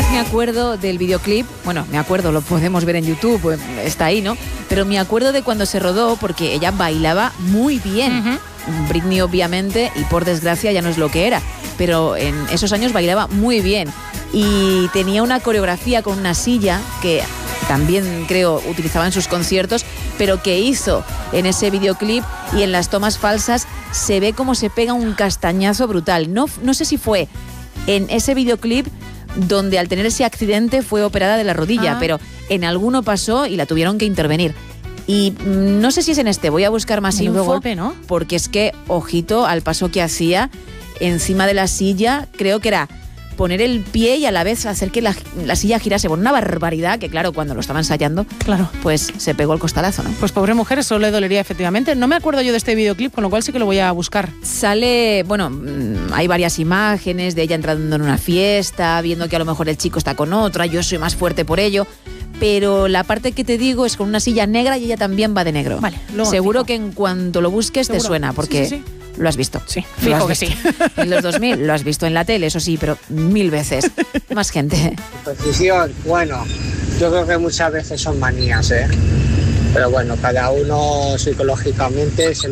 Además me acuerdo del videoclip, bueno, me acuerdo, lo podemos ver en YouTube, está ahí, ¿no? Pero me acuerdo de cuando se rodó porque ella bailaba muy bien. Britney obviamente, y por desgracia ya no es lo que era, pero en esos años bailaba muy bien y tenía una coreografía con una silla que también creo utilizaba en sus conciertos, pero que hizo en ese videoclip, y en las tomas falsas se ve como se pega un castañazo brutal. No sé si fue en ese videoclip donde al tener ese accidente fue operada de la rodilla, pero en alguno pasó y la tuvieron que intervenir. Y no sé si es en este, voy a buscar más info, golpe, ¿no? Porque es que, ojito al paso que hacía encima de la silla, creo que era poner el pie y a la vez hacer que la silla girase. Bueno, una barbaridad que, claro, cuando lo estaba ensayando, pues se pegó el costalazo, ¿no? Pues pobre mujer, eso le dolería efectivamente. No me acuerdo yo de este videoclip, con lo cual sí que lo voy a buscar. Sale, bueno, hay varias imágenes de ella entrando en una fiesta, viendo que a lo mejor el chico está con otra, yo soy más fuerte por ello, pero la parte que te digo es con una silla negra y ella también va de negro. Vale, seguro que en cuanto lo busques te suena, porque... Sí. Lo has visto. Sí, fijo que sí. En los 2000 lo has visto en la tele, eso sí, pero 1000 veces. Más gente. Superstición, bueno, yo creo que muchas veces son manías, ¿eh? Pero bueno, cada uno psicológicamente se